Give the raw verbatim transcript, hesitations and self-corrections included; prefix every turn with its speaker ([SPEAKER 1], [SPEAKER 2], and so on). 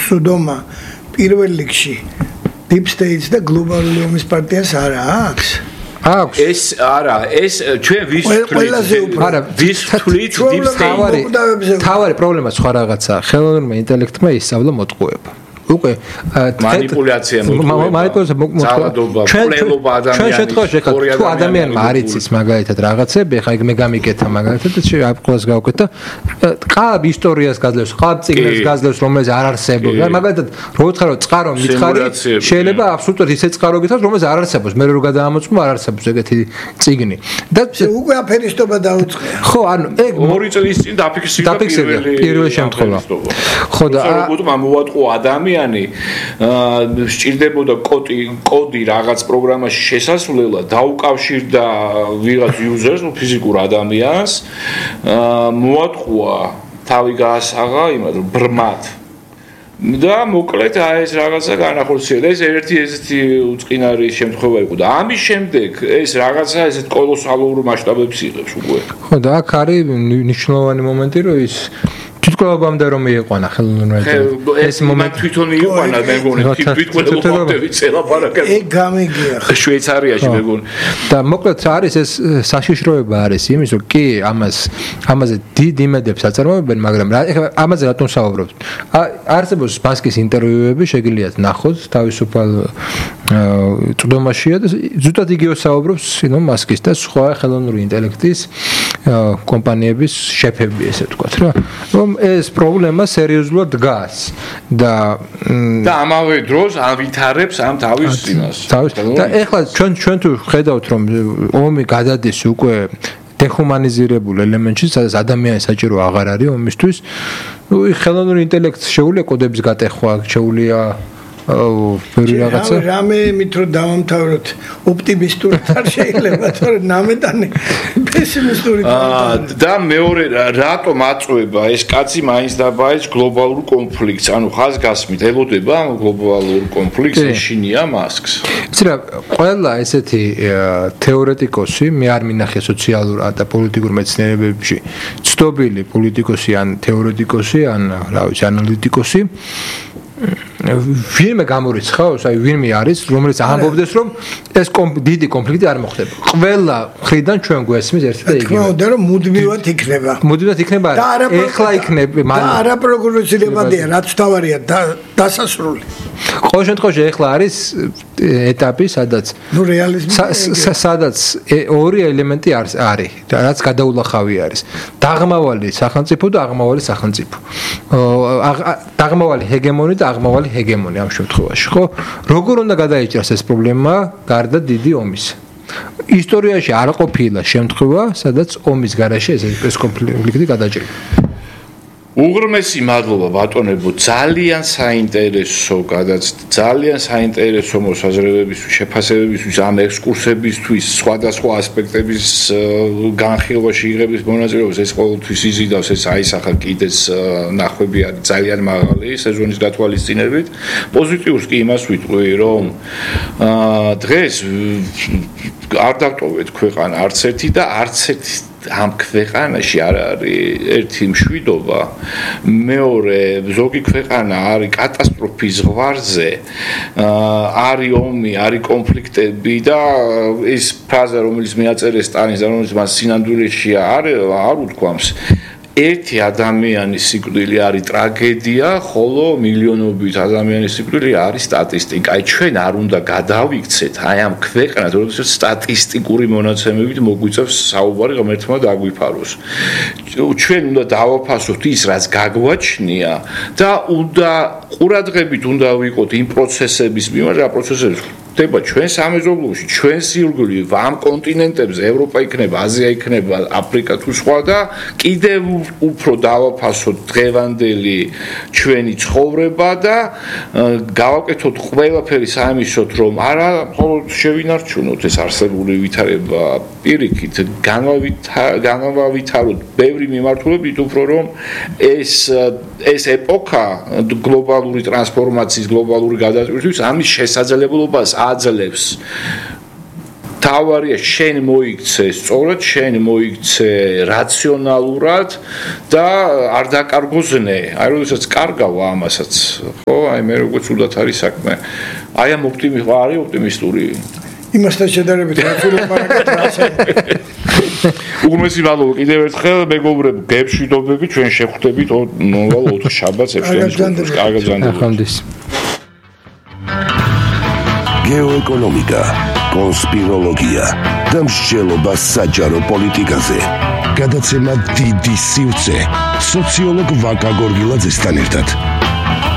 [SPEAKER 1] სუდომა პირველ რიგში Deep State და გლობალური ომის პარტიას არა აქვს?
[SPEAKER 2] აქვს.
[SPEAKER 3] ეს არა, ეს ჩვენ ვის თვლით?
[SPEAKER 2] არა,
[SPEAKER 3] ვის თვლით Deep State?
[SPEAKER 2] თავარი პრობლემა სხვა რაღაცაა. ხელოვნურმა ინტელექტმა ისწავლა მოტყუება. უკვე
[SPEAKER 3] манипуляция
[SPEAKER 2] манипуляция
[SPEAKER 3] ძალადობა პლენობა ადამიანის
[SPEAKER 2] ჩვენ შემთხვევაში ხა თუ ადამიანმა არ იცის მაგალითად რაღაცები ხა მე გამიკეთა მაგალითად ყველას გავკეთა ყავ ისტორიას გაძლევს ყავ წიგნებს გაძლევს რომელიც არ არსებობს მაგალითად რო ვთხარ რომ წყარო მითხარი შეიძლება აბსოლუტურად ისე წყარო გითხრათ რომელიც არ არსებობს მე რო გადაამოწმო არ არსებობს ეგეთი წიგნი და
[SPEAKER 1] უკვე აფერისტობა დაუწყია
[SPEAKER 2] ხო ანუ ეგ
[SPEAKER 3] ორი წლის წინ დაფიქსირდა
[SPEAKER 2] პირველი შემთხვევა ხო და
[SPEAKER 3] რობოტმა მოვატყო ადამიანი სჭირდებოდა კოდი კოდი რაღაც პროგრამაში შესასვლელად დაუკავშირდა ვიღაც იუზერს ფიზიკურ ადამიანს მოატყუა თავი გაასაღა იმად ბრმად და მოკლედ აი ეს რაღაცა განახორციელა ეს ერთი ესეთი უწყინარი შემთხვევა იყო და ამის შემდეგ ეს რაღაცა ესეთ კოლოსალურ მასშტაბებს იღებს უკვე
[SPEAKER 2] ხო და აქ არის ნიშნულოვანი მომენტი რომ ის თვითკვლავებამდე რომ მიიყვანა ხელოვნურმა
[SPEAKER 3] ეს მომენტი თვითონ მიიყვანა მე მგონი თვითკვლავები წელაპარაკე
[SPEAKER 1] ეგ გამიგია
[SPEAKER 3] შვეიცარიაში მე მგონი
[SPEAKER 2] და მოკლედ არის ეს საშიშროება არის იმის რომ კი ამას ამაზე დიდ იმედებს აწარმოებენ მაგრამ ამაზე რატომ საუბრობთ არსებობს მასკის ინტერვიუები შეგიძლიათ ნახოთ თავისუფალ წვდომაშია და ზუსტად იგივე საუბრობს ინო მასკის და სხვა ხელოვნური ინტელექტის კომპანიების შეფები ესე ვთქვათ რა რომ ეს პრობლემა სერიოზულად დგას და
[SPEAKER 3] და ამავე დროს ავითარებს ამ თავის იმას
[SPEAKER 2] და ეხლა ჩვენ ჩვენ თუ ხედავთ რომ ომი გადადის უკვე დეხუმანიზირებულ ელემენტში სადაც ადამიანი საჭირო აღარ არის ომისთვის ნუ ხელოვნური ინტელექტს შეუძლია კოდების გატეხვა შეუძლია ბევრი რაღაცა
[SPEAKER 1] რამე მით რომ დავამთავროთ ოპტიმისტურად არ შეიძლება თორე ნამეტანი პესიმისტური
[SPEAKER 3] და მეორე რატომ აწვება ეს კაცი მაინც დაბაეს გლობალურ კონფლიქტს ანუ ხაზგასმით ელოდება ამ გლობალურ კონფლიქტს ეშინია მასკს
[SPEAKER 2] იცი რა ყველა ესეთი თეორეტიკოსი მე არ მინახე სოციალურ და პოლიტიკურ მეცნიერებებში ცნობილი პოლიტიკოსი ან თეორეტიკოსი ან რა ვიცი ანალიტიკოსი ვინმე გამორიცხავს, აი ვინმე არის, რომელიც ამბობდეს, რომ ეს დიდი კონფლიქტი არ მოხდება. ყველა მხრიდან ჩვენ გვესმის ერთი და იგივე.
[SPEAKER 1] თქმა უნდა, რომ მუდმივად იქნება.
[SPEAKER 2] მუდმივად იქნება. ეხლა იქნება,
[SPEAKER 1] მაგრამ არა პროგრესირებადია, რაც თავარია დასასრული.
[SPEAKER 2] ყოველ შემთხვევაში ეხლა არის ეტაპი, სადაც
[SPEAKER 1] ნუ რეალიზმი
[SPEAKER 2] სადაც ორი ელემენტი არის, არის, რაც გადაულახავი არის. დაღმავალი სახელმწიფო და აღმავალი სახელმწიფო. დაღმავალი ჰეგემონი და აღმავალი ჰეგემონი ამ შემთხვევაში, ხო? როგორ უნდა გადაიჭრას ეს პრობლემა გარდა დიდი ომის? ისტორიაში არ ყოფილა შემთხვევა, სადაც ომის გარეშე ეს კონფლიქტი გადაჭრა.
[SPEAKER 3] უღრმესი მადლობა ბატონებო, ძალიან საინტერესო გადაცემა, ძალიან საინტერესო მოსაზრებებისთვის, შეფასებებისთვის, ამ ექსკურსებისთვის, სხვადასხვა ასპექტების განხილვაში იღების მონაწილეობას ეს ყოველთვის იზიდავს, ეს აისახა კიდეც ნახვები არის ძალიან მაღალი სეზონის გათვალისწინებით. პოზიტიურს კი იმას ვიტყვი, რომ დღეს არ დავტოვეთ ქვეყანა არც ერთი და არც ერთი ამ ქვეყანაში არ არის ერთი მშვიდობა მეორე ზოგი ქვეყანა არის კატასტროფის ზღვარზე არის ომი არის კონფლიქტები და ეს ფრაზა რომელიც მიაწერეს სტალინის და რომელიც მას სინამდვილეში არ არ უთქვამს ერთი ადამიანის სიკვდილი არის ტრაგედია, ხოლო მილიონობით ადამიანის სიკვდილი არის სტატისტიკა. აი ჩვენ არ უნდა გადავიქცეთ აი ამ ქვეყანას, როდესაც სტატისტიკური მონაცემებით მოგვიწევს საუბარი ღმერთმა დაგვიფაროს. ჩვენ უნდა დავაფასოთ ის, რაც გაგვაჩნია და უნდა ყურადღებით უნდა ვიყოთ იმ პროცესების მიმართ, რა პროცესების ხდება ჩვენ სამეზობლოში, ჩვენ სივრცეში, ამ კონტინენტებზე, ევროპა იქნება, აზია იქნება, აფრიკა თუ სხვა და კიდევ უფრო დავაფასოთ დღევანდელი ჩვენი ცხოვრება და გავაკეთოთ ყველაფერი საიმისოთ, რომ არა მხოლოდ შევინარჩუნოთ ეს არსებული ვითარება პირიქით, განავითაროთ ბევრი მიმართულებით, უფრო რომ ეს ეს ეპოქა გლობალური ტრანსფორმაციის, გლობალური გადაწყვეტის ამის შესაძლებლობას აძლევს თავარია შენ მოიქცე სწორად, შენ მოიქცე რაციონალურად და არ დაკარგოზნე. აი როდესაც კარგავ ამასაც, ხო, აი მე როგორც უდათ არის საქმე. აი ამ ოპტიმი არის ოპტიმისტური.
[SPEAKER 1] იმასთან შედარებით რაციონალურად რასა.
[SPEAKER 3] უღმესი მადლობა კიდევ ერთხელ მეგობრებო, გეფშვიდობები, ჩვენ შევხვდებით ნოვალ ოთხ შაბათს ეფშენს. კარგად
[SPEAKER 2] გზანდებოდეთ.
[SPEAKER 4] გეოეკონომიკა, კონსპიროლოგია და მსჯელობა საჯარო პოლიტიკაზე. გადაცემა დიდი სივრცე სოციოლოგ ვაკა გორგილაძესთან ერთად.